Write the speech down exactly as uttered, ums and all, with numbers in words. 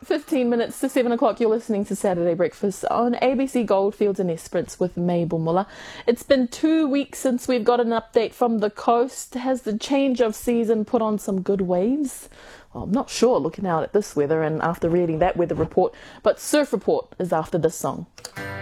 fifteen minutes to seven o'clock. You're listening to Saturday Breakfast on A B C Goldfields and Esperance with Mabel Muller. It's been two weeks since we've got an update from the coast. Has the change of season put on some good waves? Well, I'm not sure looking out at this weather and after reading that weather report, but Surf Report is after this song.